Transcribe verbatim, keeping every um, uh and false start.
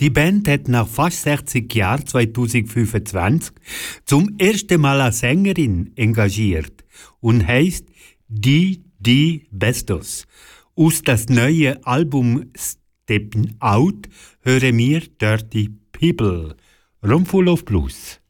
Die Band hat nach fast sechzig Jahren zwanzig fünfundzwanzig zum ersten Mal eine Sängerin engagiert und heisst Die Die Bestos. Aus das neue Album Steppin' Out hören wir Dirty People. Rumfull of Blues.